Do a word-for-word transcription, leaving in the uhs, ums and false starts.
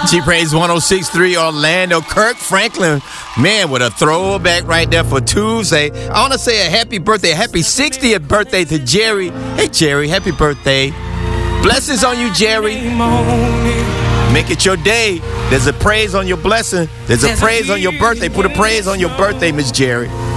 G-Praise one oh six point three Orlando. Kirk Franklin, man, with a throwback right there for Tuesday. I want to say a happy birthday, a happy sixtieth birthday to Jerry. Hey, Jerry, happy birthday. Blessings on you, Jerry. Make it your day. There's a praise on your blessing. There's a praise on your birthday. Put a praise on your birthday, Miss Jerry.